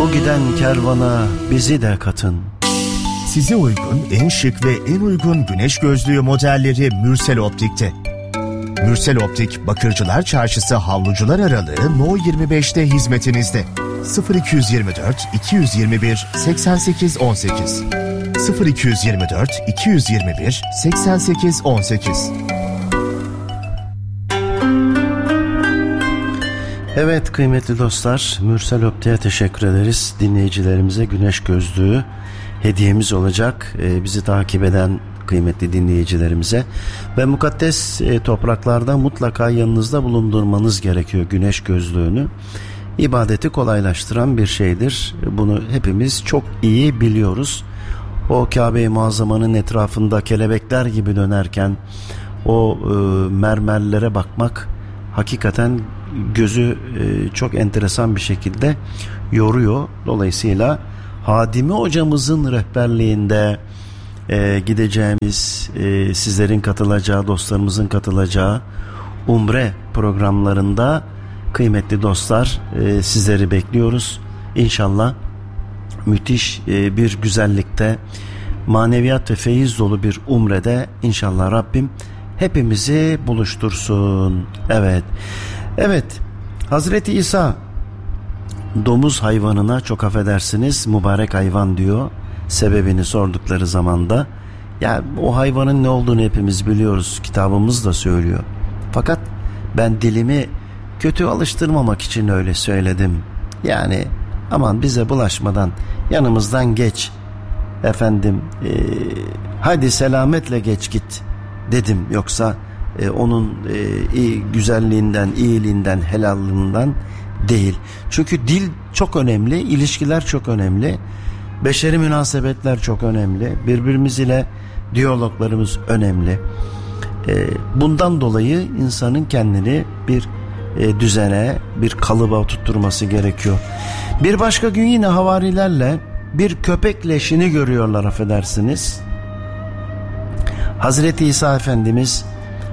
Bu giden kervana bizi de katın. Size uygun en şık ve en uygun güneş gözlüğü modelleri Mürsel Optik'te. Mürsel Optik, Bakırcılar Çarşısı Havlucular Aralığı No 25'te hizmetinizde. 0224 221 88 18 0224 221 88 18. Evet kıymetli dostlar, Mürsel Optik'e teşekkür ederiz. Dinleyicilerimize güneş gözlüğü hediyemiz olacak. Bizi takip eden kıymetli dinleyicilerimize ve mukaddes topraklarda mutlaka yanınızda bulundurmanız gerekiyor güneş gözlüğünü. İbadeti kolaylaştıran bir şeydir. Bunu hepimiz çok iyi biliyoruz. O Kabe-i Muazzama'nın etrafında kelebekler gibi dönerken o mermerlere bakmak hakikaten gözü çok enteresan bir şekilde yoruyor. Dolayısıyla Hadimi hocamızın rehberliğinde gideceğimiz, sizlerin katılacağı, dostlarımızın katılacağı umre programlarında kıymetli dostlar sizleri bekliyoruz. İnşallah müthiş bir güzellikte, maneviyat ve feyiz dolu bir umrede inşallah Rabbim hepimizi buluştursun. Evet, Hazreti İsa domuz hayvanına, çok affedersiniz, mübarek hayvan diyor. Sebebini sordukları zamanda, ya o hayvanın ne olduğunu hepimiz biliyoruz, kitabımız da söylüyor. Fakat ben dilimi kötü alıştırmamak için öyle söyledim. Yani aman bize bulaşmadan yanımızdan geç efendim, hadi selametle geç git dedim. Yoksa onun güzelliğinden, iyiliğinden, helallığından değil. Çünkü dil çok önemli, ilişkiler çok önemli, beşeri münasebetler çok önemli, birbirimiz ile diyaloglarımız önemli. Bundan dolayı insanın kendini bir düzene, bir kalıba tutturması gerekiyor. Bir başka gün yine havarilerle bir köpek leşini görüyorlar, affedersiniz. Hazreti İsa Efendimiz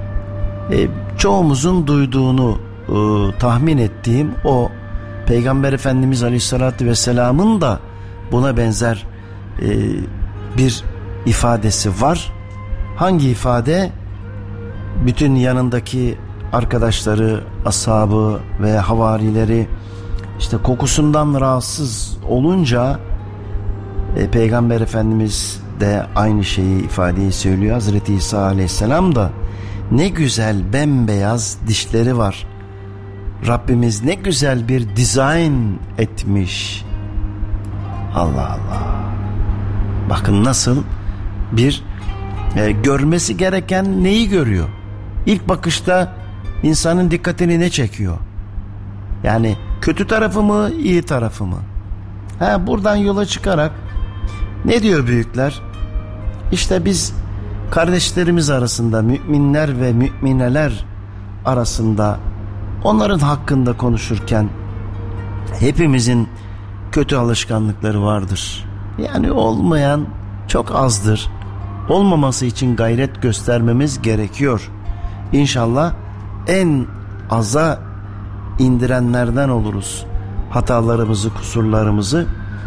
çoğumuzun duyduğunu tahmin ettiğim o Peygamber Efendimiz Aleyhisselatü Vesselam'ın da buna benzer bir ifadesi var. Hangi ifade? Bütün yanındaki arkadaşları, ashabı ve havarileri işte kokusundan rahatsız olunca Peygamber Efendimiz de aynı şeyi, ifadeyi söylüyor. Hazreti İsa Aleyhisselam da ne güzel bembeyaz dişleri var. Rabbimiz ne güzel bir dizayn etmiş. Allah Allah. Bakın nasıl bir görmesi gereken neyi görüyor? İlk bakışta insanın dikkatini ne çekiyor? Yani kötü tarafı mı, iyi tarafı mı? Buradan yola çıkarak ne diyor büyükler? İşte biz kardeşlerimiz arasında, müminler ve mümineler arasında onların hakkında konuşurken hepimizin kötü alışkanlıkları vardır. Yani olmayan çok azdır. Olmaması için gayret göstermemiz gerekiyor. İnşallah en aza indirenlerden oluruz hatalarımızı, kusurlarımızı.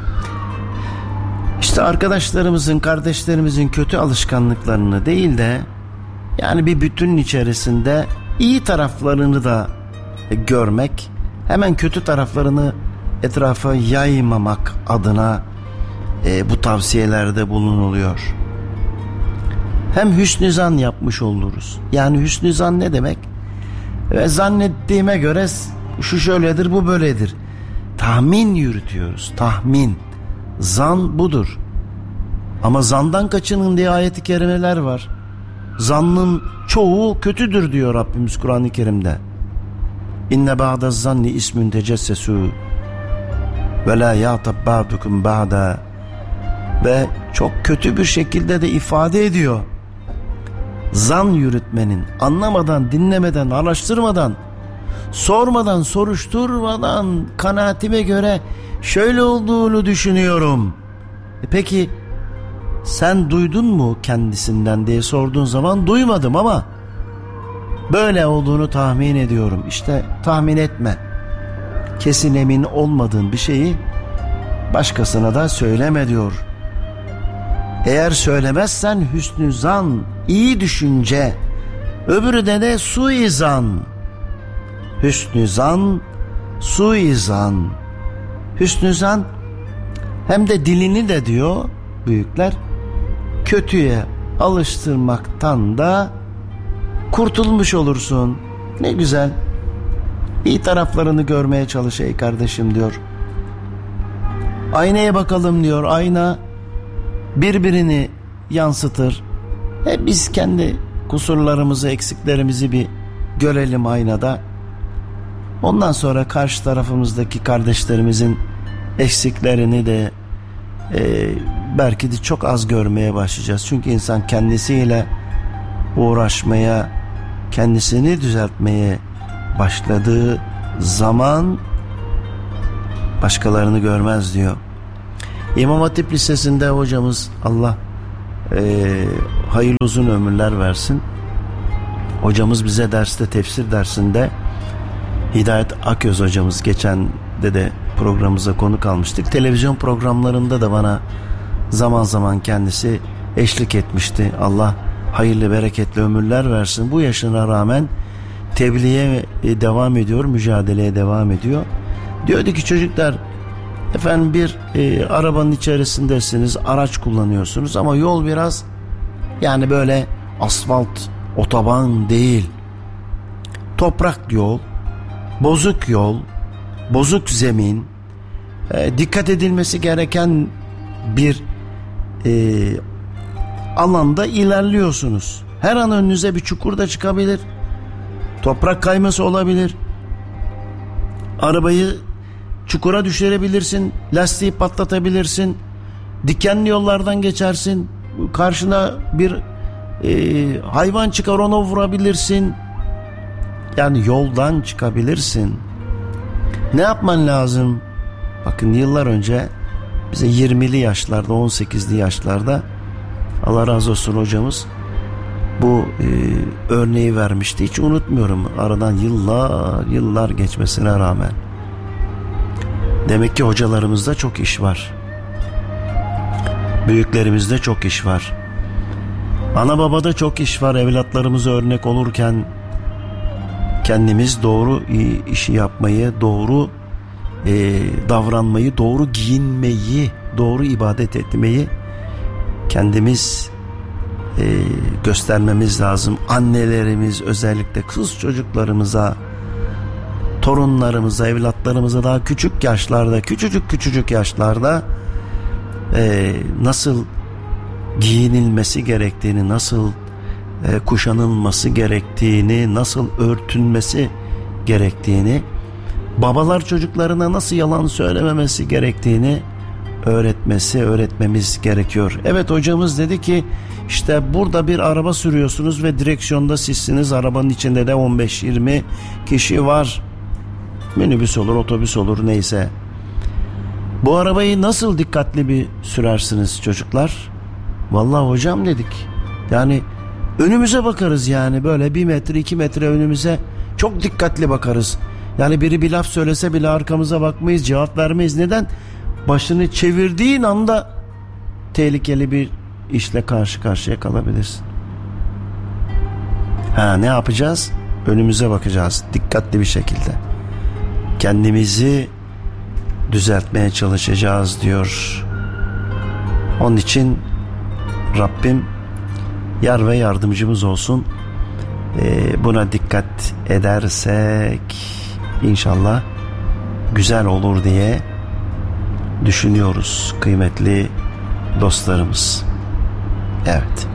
İşte arkadaşlarımızın, kardeşlerimizin kötü alışkanlıklarını değil de yani bir bütünün içerisinde iyi taraflarını da görmek, hemen kötü taraflarını etrafa yaymamak adına bu tavsiyelerde bulunuluyor. Hem hüsnü zan yapmış oluruz. Yani hüsnü zan ne demek? Ve zannettiğime göre şu şöyledir, bu böyledir. Tahmin yürütüyoruz. Tahmin. Zan budur. Ama zandan kaçının diye ayet-i kerimeler var. Zannın çoğu kötüdür diyor Rabbimiz Kur'an-ı Kerim'de. İnne ba'dez zanni ismün tecessesu ve la ya'tab ba'dukum ba'da. Ve çok kötü bir şekilde de ifade ediyor. Zan yürütmenin, anlamadan, dinlemeden, araştırmadan, sormadan, soruşturmadan kanaatime göre şöyle olduğunu düşünüyorum. Peki sen duydun mu kendisinden diye sorduğun zaman duymadım ama böyle olduğunu tahmin ediyorum. İşte tahmin etme. Kesin emin olmadığın bir şeyi başkasına da söyleme diyor. Eğer söylemezsen hüsnü zan, iyi düşünce, öbürü de suizan. Hüsnü zan, suizan. Hüsnü zan hem de dilini de diyor büyükler kötüye alıştırmaktan da kurtulmuş olursun. Ne güzel. İyi taraflarını görmeye çalış ey kardeşim diyor. Aynaya bakalım diyor. Ayna birbirini yansıtır. Biz kendi kusurlarımızı, eksiklerimizi bir görelim aynada. Ondan sonra karşı tarafımızdaki kardeşlerimizin eksiklerini de belki de çok az görmeye başlayacağız. Çünkü insan kendisiyle uğraşmaya, kendisini düzeltmeye başladığı zaman başkalarını görmez diyor. İmam Hatip Lisesi'nde hocamız, Allah hayırlı uzun ömürler versin. Hocamız bize derste, tefsir dersinde, Hidayet Aköz hocamız, geçen de programımıza konuk almıştık. Televizyon programlarında da bana zaman zaman kendisi eşlik etmişti. Allah hayırlı bereketli ömürler versin. Bu yaşına rağmen tebliğe devam ediyor, mücadeleye devam ediyor. Diyordu ki çocuklar, efendim bir arabanın içerisindesiniz, araç kullanıyorsunuz ama yol biraz yani böyle asfalt, otoban değil. Toprak yol, bozuk yol, bozuk zemin, dikkat edilmesi gereken bir alanda ilerliyorsunuz. Her an önünüze bir çukur da çıkabilir. Toprak kayması olabilir. Arabayı çukura düşürebilirsin. Lastiği patlatabilirsin. Dikenli yollardan geçersin. Karşına bir hayvan çıkar, ona vurabilirsin. Yani yoldan çıkabilirsin. Ne yapman lazım? Bakın yıllar önce bize 20'li yaşlarda, 18'li yaşlarda, Allah razı olsun hocamız, bu örneği vermişti. Hiç unutmuyorum. Aradan yıllar geçmesine rağmen. Demek ki hocalarımızda çok iş var. Büyüklerimizde çok iş var. Ana babada çok iş var. Evlatlarımıza örnek olurken kendimiz doğru işi yapmayı, doğru davranmayı, doğru giyinmeyi, doğru ibadet etmeyi kendimiz göstermemiz lazım. Annelerimiz, özellikle kız çocuklarımıza, torunlarımıza, evlatlarımıza daha küçük yaşlarda, küçücük yaşlarda nasıl giyinilmesi gerektiğini, nasıl kuşanılması gerektiğini, nasıl örtünmesi gerektiğini, babalar çocuklarına nasıl yalan söylememesi gerektiğini öğretmemiz gerekiyor. Evet, hocamız dedi ki işte burada bir araba sürüyorsunuz ve direksiyonda sizsiniz. Arabanın içinde de 15-20 kişi var. Minibüs olur, otobüs olur, neyse. Bu arabayı nasıl dikkatli bir sürersiniz çocuklar? Vallahi hocam dedik. Yani önümüze bakarız, yani böyle 1 metre 2 metre önümüze çok dikkatli bakarız. Yani biri bir laf söylese bile arkamıza bakmayız, cevap vermeyiz. Neden? Başını çevirdiğin anda tehlikeli bir işle karşı karşıya kalabilirsin. Ne yapacağız? Önümüze bakacağız dikkatli bir şekilde. Kendimizi düzeltmeye çalışacağız diyor. Onun için Rabbim yar ve yardımcımız olsun. Buna dikkat edersek inşallah güzel olur diye düşünüyoruz kıymetli dostlarımız. Evet.